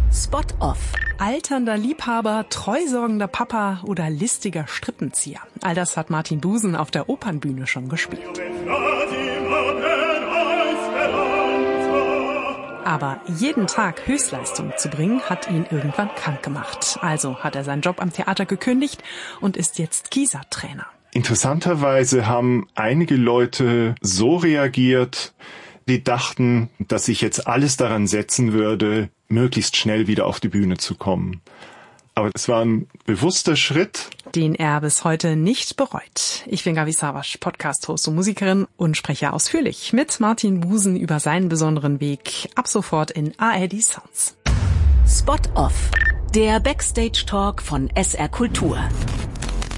Spot-Off. Alternder Liebhaber, treusorgender Papa oder listiger Strippenzieher. All das hat Martin Busen auf der Opernbühne schon gespielt. Aber jeden Tag Höchstleistung zu bringen, hat ihn irgendwann krank gemacht. Also hat er seinen Job am Theater gekündigt und ist jetzt Kiesaar-Trainer. Interessanterweise haben einige Leute so reagiert, die dachten, dass ich jetzt alles daran setzen würde, möglichst schnell wieder auf die Bühne zu kommen. Aber es war ein bewusster Schritt, den er bis heute nicht bereut. Ich bin Gabi Savasch, Podcast-Host und Musikerin und spreche ausführlich mit Martin Busen über seinen besonderen Weg. Ab sofort in ARD Sounds. Spot-Off. Der Backstage-Talk von SR Kultur.